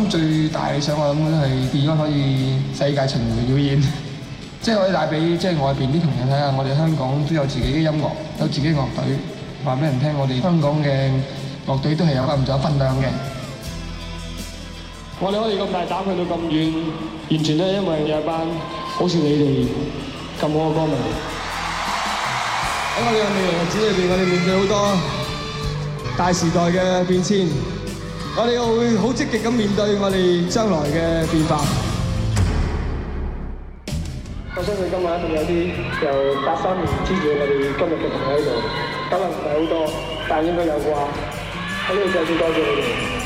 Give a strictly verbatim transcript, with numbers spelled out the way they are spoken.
諗最大理想，我諗都係 Beyond 可以世界巡迴表演，即係可以帶俾即係外邊啲同學睇下，我哋香港都有自己嘅音樂，有自己樂隊，話俾人聽，我哋香港嘅樂隊都係有咁有分量嘅。 我哋可以咁大膽去到咁遠，完全都係因為有一班好似你哋咁好嘅歌迷。 喺我哋嘅未來日子裏邊，我哋面對好多大時代嘅變遷，我哋又會好積極咁面對我哋將來嘅變化。 我相信今日一定有啲由八三年支持我哋今日嘅朋友喺度，可能唔係好多，但應該有啩。喺呢度再次多謝你哋。